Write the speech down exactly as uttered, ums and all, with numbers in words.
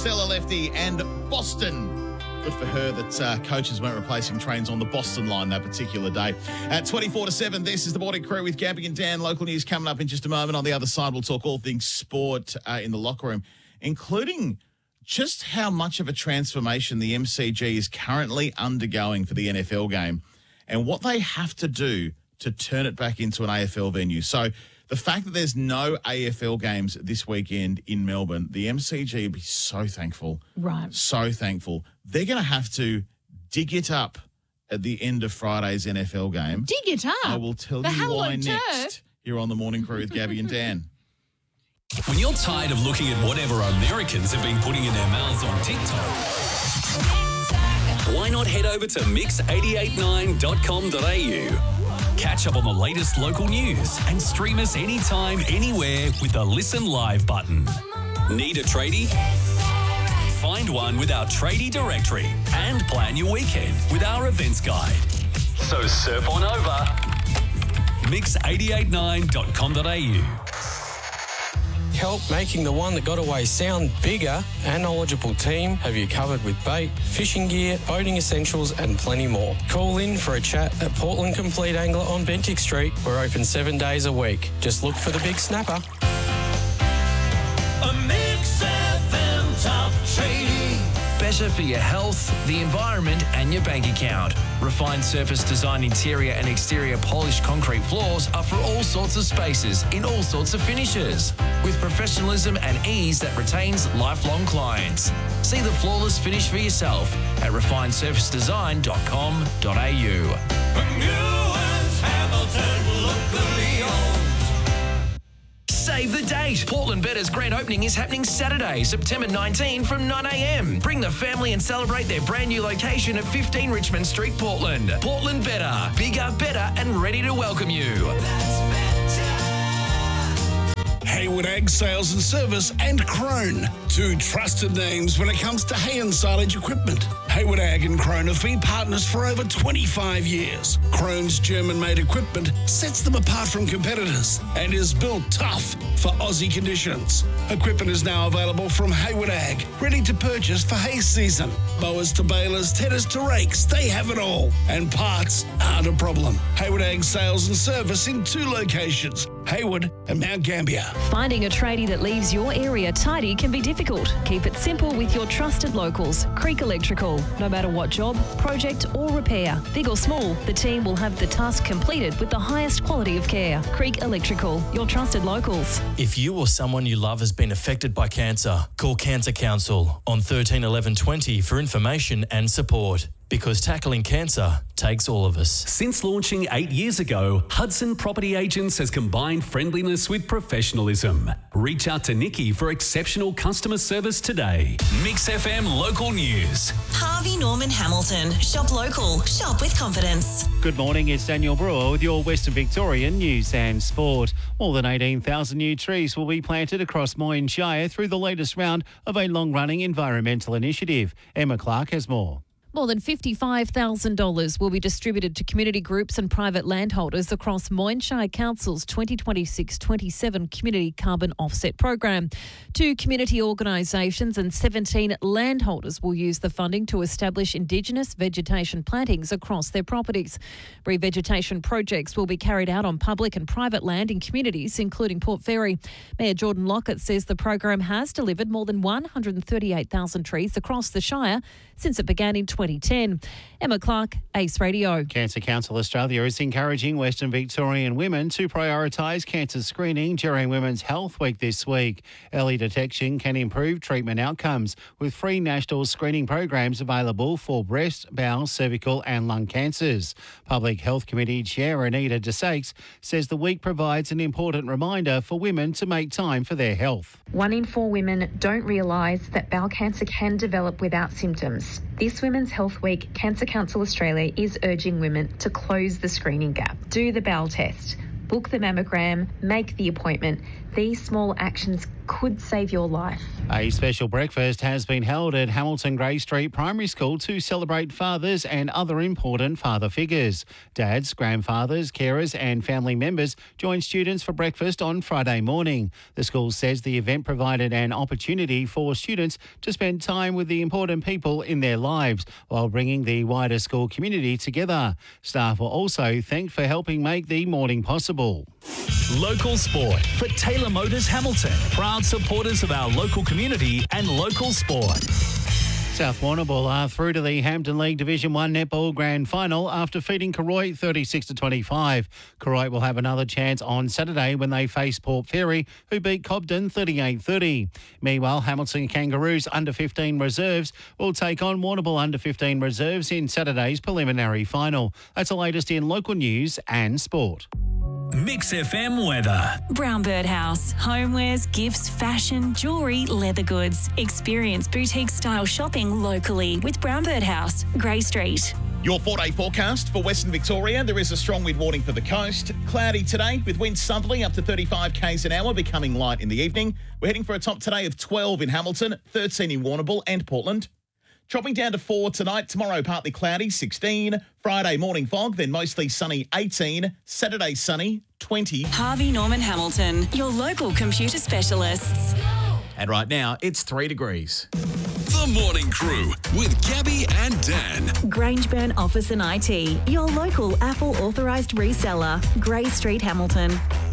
Stella Lefty and Boston. Good for her that uh, coaches weren't replacing trains on the Boston line that particular day. At twenty-four to seven, this is the Morning Crew with Gabby and Dan. Local news coming up in just a moment. On the other side, we'll talk all things sport uh, in the locker room, including just how much of a transformation the M C G is currently undergoing for the N F L game and what they have to do to turn it back into an A F L venue. So the fact that there's no A F L games this weekend in Melbourne, the M C G will be so thankful. Right. So thankful. They're going to have to dig it up at the end of Friday's N F L game. Dig it up? I will tell the you why turf. next. You're on the Morning Crew with Gabby and Dan. When you're tired of looking at whatever Americans have been putting in their mouths on TikTok, why not head over to mix eight eight nine dot com dot a u? Catch up on the latest local news and stream us anytime, anywhere with the Listen Live button. Need a tradie? Find one with our tradie directory and plan your weekend with our events guide. So surf on over. mix eight eight nine dot com dot a u. Help making the One That Got Away sound bigger. Our knowledgeable team have you covered with bait, fishing gear, boating essentials and plenty more. Call in for a chat at Portland Complete Angler on Bentinck Street. We're open seven days a week. Just look for the big snapper. A Mix F M top tradie. Better for your health, the environment and your bank account. Refined surface design interior and exterior polished concrete floors are for all sorts of spaces in all sorts of finishes. With professionalism and ease that retains lifelong clients. See the flawless finish for yourself at refined surface design dot com dot a u. Newlands Hamilton, locally owned. Save the date. Portland Better's grand opening is happening Saturday, September nineteenth from nine a m. Bring the family and celebrate their brand new location at fifteen Richmond Street, Portland. Portland Better. Bigger, better and ready to welcome you. Hayward Ag Sales and Service and Krone. Two trusted names when it comes to hay and silage equipment. Hayward Ag and Krone have been partners for over twenty-five years. Krone's German-made equipment sets them apart from competitors and is built tough for Aussie conditions. Equipment is now available from Hayward Ag, ready to purchase for hay season. Mowers to balers, tedders to rakes, they have it all. And parts aren't a problem. Hayward Ag Sales and Service in two locations, Hayward and Mount Gambier. Finding a tradie that leaves your area tidy can be difficult. Keep it simple with your trusted locals, Creek Electrical. No matter what job, project or repair, big or small, the team will have the task completed with the highest quality of care. Creek Electrical, your trusted locals. If you or someone you love has been affected by cancer, call Cancer Council on thirteen eleven twenty for information and support. Because tackling cancer takes all of us. Since launching eight years ago, Hudson Property Agents has combined friendliness with professionalism. Reach out to Nikki for exceptional customer service today. Mix F M local news. Harvey Norman Hamilton. Shop local. Shop with confidence. Good morning, it's Daniel Brewer with your Western Victorian news and sport. More than eighteen thousand new trees will be planted across Moyne Shire through the latest round of a long-running environmental initiative. Emma Clark has more. More than fifty-five thousand dollars will be distributed to community groups and private landholders across Moyne Shire Council's twenty twenty-six twenty-seven Community Carbon Offset Program. Two community organisations and seventeen landholders will use the funding to establish Indigenous vegetation plantings across their properties. Revegetation projects will be carried out on public and private land in communities, including Port Fairy. Mayor Jordan Lockett says the program has delivered more than one hundred thirty-eight thousand trees across the Shire since it began in twenty ten. Emma Clark, Ace Radio. Cancer Council Australia is encouraging Western Victorian women to prioritise cancer screening during Women's Health Week this week. Early detection can improve treatment outcomes, with free national screening programs available for breast, bowel, cervical and lung cancers. Public Health Committee Chair Anita DeSakes says the week provides an important reminder for women to make time for their health. One in four women don't realise that bowel cancer can develop without symptoms. This Women's Health Week, Cancer Council Australia is urging women to close the screening gap. Do the bowel test, book the mammogram, make the appointment. These small actions could save your life. A special breakfast has been held at Hamilton Grey Street Primary School to celebrate fathers and other important father figures. Dads, grandfathers, carers and family members joined students for breakfast on Friday morning. The school says the event provided an opportunity for students to spend time with the important people in their lives while bringing the wider school community together. Staff were also thanked for helping make the morning possible. Local sport for Taylor Motors Hamilton. Proud supporters of our local community and local sport. South Warrnambool are through to the Hampton League Division one Netball Grand Final after defeating Koroit thirty-six to twenty-five. Koroit will have another chance on Saturday when they face Port Fairy, who beat Cobden thirty-eight thirty. Meanwhile, Hamilton Kangaroos under fifteen reserves will take on Warrnambool under fifteen reserves in Saturday's preliminary final. That's the latest in local news and sport. Mix F M weather. Brown Bird House. Homewares, gifts, fashion, jewellery, leather goods. Experience boutique style shopping locally with Brown Bird House, Grey Street. Your four-day forecast for Western Victoria. There is a strong wind warning for the coast. Cloudy today with winds southerly up to thirty-five kays an hour, becoming light in the evening. We're heading for a top today of twelve in Hamilton, thirteen in Warrnambool and Portland. Dropping down to four tonight. Tomorrow, partly cloudy, sixteen. Friday, morning fog, then mostly sunny, eighteen. Saturday, sunny, twenty. Harvey Norman Hamilton, your local computer specialists. And right now, it's three degrees. The Morning Crew with Gabby and Dan. Grangeburn Office and I T, your local Apple authorised reseller, Grey Street, Hamilton.